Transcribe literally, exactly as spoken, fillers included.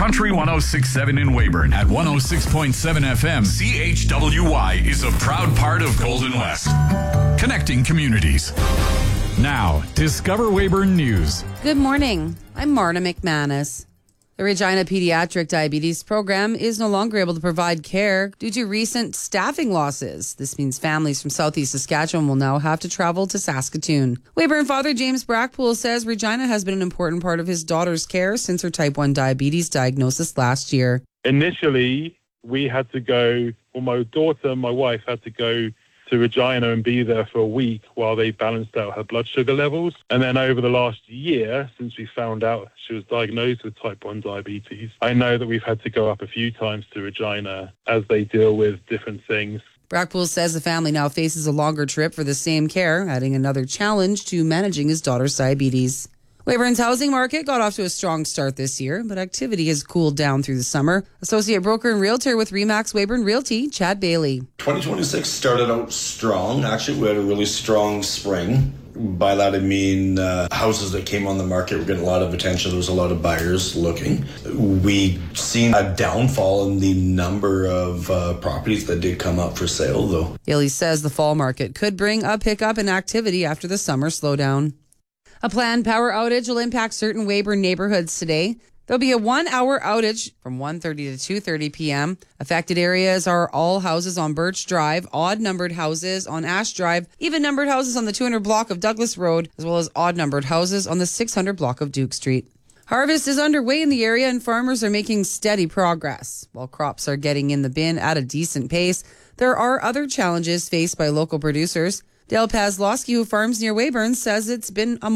Country one oh six point seven in Weyburn at one oh six point seven F M. C H W Y is a proud part of Golden West. Connecting communities. Now, Discover Weyburn News. Good morning. I'm Marta McManus. The Regina Pediatric Diabetes Program is no longer able to provide care due to recent staffing losses. This means families from southeast Saskatchewan will now have to travel to Saskatoon. Weyburn father James Brackpool says Regina has been an important part of his daughter's care since her type one diabetes diagnosis last year. Initially, we had to go, well, my daughter and my wife had to go to Regina and be there for a week while they balanced out her blood sugar levels. And then over the last year, since we found out she was diagnosed with type one diabetes, I know that we've had to go up a few times to Regina as they deal with different things. Brackpool says the family now faces a longer trip for the same care, adding another challenge to managing his daughter's diabetes. Weyburn's housing market got off to a strong start this year, but activity has cooled down through the summer. Associate broker and realtor with Remax Weyburn Realty, Chad Bailey. twenty twenty-six started out strong. Actually, we had a really strong spring. By that, I mean uh, houses that came on the market were getting a lot of attention. There was a lot of buyers looking. We seen a downfall in the number of uh, properties that did come up for sale, though. Bailey says the fall market could bring a pickup in activity after the summer slowdown. A planned power outage will impact certain Weyburn neighborhoods today. There'll be a one-hour outage from one thirty to two thirty p.m. Affected areas are all houses on Birch Drive, odd-numbered houses on Ash Drive, even-numbered houses on the two hundred block of Douglas Road, as well as odd-numbered houses on the six hundred block of Duke Street. Harvest is underway in the area and farmers are making steady progress. While crops are getting in the bin at a decent pace, there are other challenges faced by local producers. Dale Pazlowski, who farms near Weyburn, says it's been a